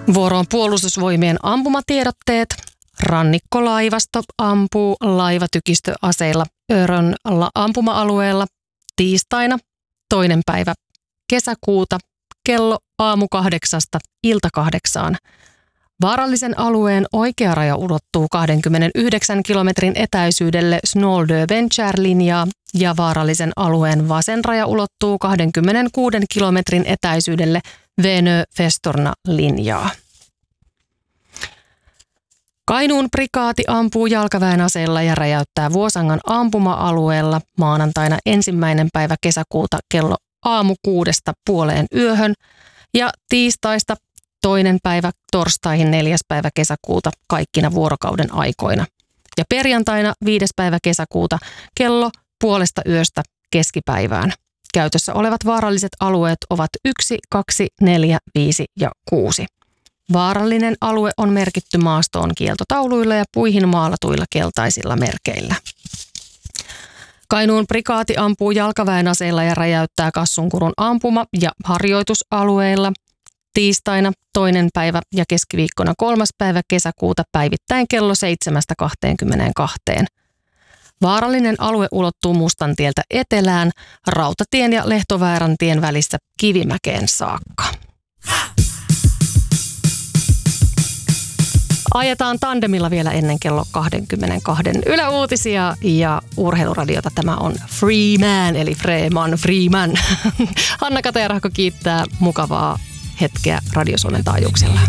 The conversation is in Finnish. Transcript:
Vuoroon puolustusvoimien ampumatiedotteet. Rannikkolaivasto ampuu laivatykistöaseilla Örön ampuma-alueella tiistaina 2. päivä kesäkuuta kello aamu 8 ilta 8. Vaarallisen alueen oikea raja ulottuu 29 kilometrin etäisyydelle Snoldö-Venskär-linjaa ja vaarallisen alueen vasen raja ulottuu 26 kilometrin etäisyydelle Venö-Vestorna-linjaa. Kainuun prikaati ampuu jalkaväen aseella ja räjäyttää Vuosangan ampuma-alueella maanantaina 1. päivä kesäkuuta kello aamu 6 puoleen yöhön ja tiistaista 2. päivä torstaihin 4. päivä kesäkuuta kaikkina vuorokauden aikoina. Ja perjantaina 5. päivä kesäkuuta kello puolesta yöstä keskipäivään. Käytössä olevat vaaralliset alueet ovat 1, 2, 4, 5 ja 6. Vaarallinen alue on merkitty maastoon kieltotauluilla ja puihin maalatuilla keltaisilla merkeillä. Kainuun prikaati ampuu jalkaväen aseilla ja räjäyttää Kassunkurun ampuma- ja harjoitusalueilla tiistaina 2. päivä ja keskiviikkona 3. päivä kesäkuuta päivittäin kello 7-22. Vaarallinen alue ulottuu Mustantieltä etelään, Rautatien ja Lehtoväärän-tien välissä Kivimäkeen saakka. Ajetaan tandemilla vielä ennen kello 22 Yle Uutisia ja urheiluradiota. Tämä on Freeman eli Freeman. Hanna Katajärahko kiittää mukavaa hetkeä Radio Suomen taajuuksilla.